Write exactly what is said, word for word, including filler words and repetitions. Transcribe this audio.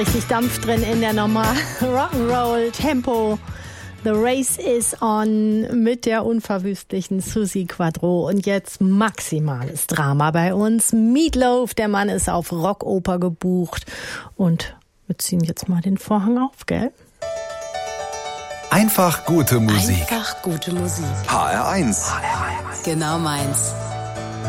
Richtig Dampf drin in der normalen Rock'n'Roll Tempo. The Race is on mit der unverwüstlichen Suzi Quatro. Und jetzt maximales Drama bei uns. Meatloaf, der Mann ist auf Rockoper gebucht. Und wir ziehen jetzt mal den Vorhang auf, gell? Einfach gute Musik. Einfach gute Musik. H R eins. Genau meins.